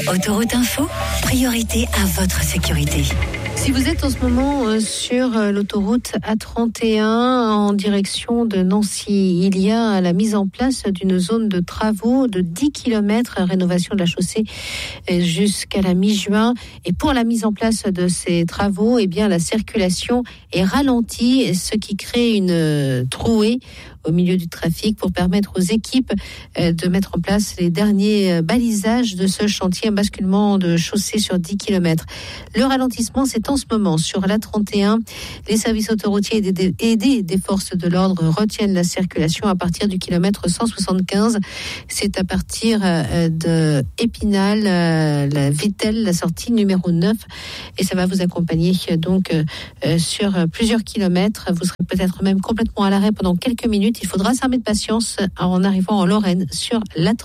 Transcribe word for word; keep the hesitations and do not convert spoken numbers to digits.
Autoroute Info, priorité à votre sécurité. Si vous êtes en ce moment euh, sur euh, l'autoroute A trente et un en direction de Nancy, il y a la mise en place d'une zone de travaux de dix kilomètres, rénovation de la chaussée euh, jusqu'à la mi-juin. Et pour la mise en place de ces travaux, eh bien, la circulation est ralentie, ce qui crée une euh, trouée au milieu du trafic pour permettre aux équipes euh, de mettre en place les derniers euh, balisages de ce chantier, un basculement de chaussée sur dix kilomètres. Le ralentissement, c'est en ce moment sur l'A trente et un. Les services autoroutiers aidés, aidés des forces de l'ordre retiennent la circulation à partir du kilomètre cent soixante-quinze. C'est à partir euh, de Épinal, euh, la Vittel, la sortie numéro neuf. Et ça va vous accompagner donc euh, sur plusieurs kilomètres. Vous serez peut-être même complètement à l'arrêt pendant quelques minutes. Il faudra s'armer de patience en arrivant en Lorraine sur l'A trente et un.